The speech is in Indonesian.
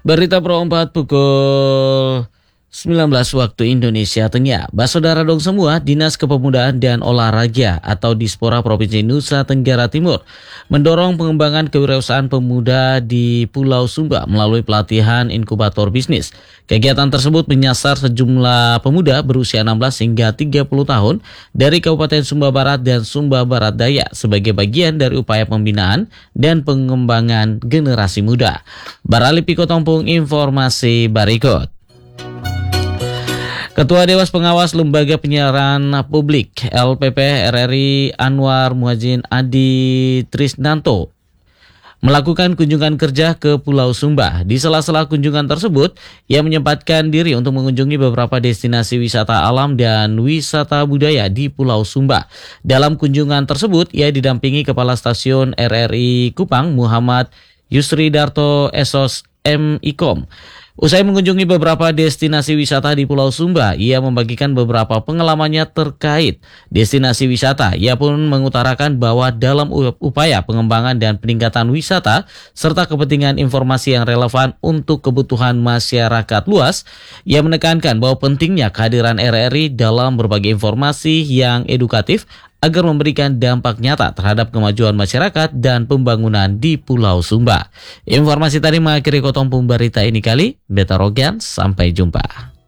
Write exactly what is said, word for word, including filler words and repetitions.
Berita perempat pukul sembilan belas waktu Indonesia Tengah. Saudara dong semua, Dinas Kepemudaan dan Olahraga atau Dispora Provinsi Nusa Tenggara Timur mendorong pengembangan kewirausahaan pemuda di Pulau Sumba melalui pelatihan inkubator bisnis. Kegiatan tersebut menyasar sejumlah pemuda berusia enam belas hingga tiga puluh tahun dari Kabupaten Sumba Barat dan Sumba Barat Daya sebagai bagian dari upaya pembinaan dan pengembangan generasi muda. Barali Piko Tompung informasi berikut. Ketua Dewas Pengawas Lembaga Penyiaran Publik L P P R R I Anwar Muhajin Adi Trisnanto melakukan kunjungan kerja ke Pulau Sumba. Di sela-sela kunjungan tersebut, ia menyempatkan diri untuk mengunjungi beberapa destinasi wisata alam dan wisata budaya di Pulau Sumba. Dalam kunjungan tersebut, ia didampingi Kepala Stasiun R R I Kupang Muhammad Yusri Darto Esos M Ikom. Usai mengunjungi beberapa destinasi wisata di Pulau Sumba, ia membagikan beberapa pengalamannya terkait destinasi wisata. Ia pun mengutarakan bahwa dalam upaya pengembangan dan peningkatan wisata, serta kepentingan informasi yang relevan untuk kebutuhan masyarakat luas, ia menekankan bahwa pentingnya kehadiran R R I dalam berbagai informasi yang edukatif agar memberikan dampak nyata terhadap kemajuan masyarakat dan pembangunan di Pulau Sumba. Informasi tadi mengakhiri Kotompung berita ini kali. Beta Rogan, sampai jumpa.